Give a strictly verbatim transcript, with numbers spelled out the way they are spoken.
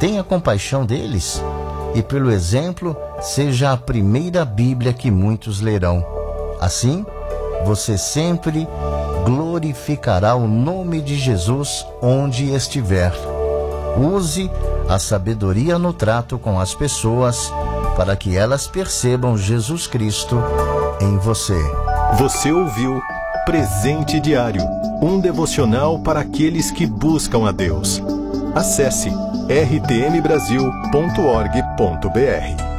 tenha compaixão deles e, pelo exemplo, seja a primeira Bíblia que muitos lerão. Assim, você sempre glorificará o nome de Jesus onde estiver. Use a sabedoria no trato com as pessoas para que elas percebam Jesus Cristo em você. Você ouviu Presente Diário, um devocional para aqueles que buscam a Deus. Acesse r t m brasil ponto org ponto b r.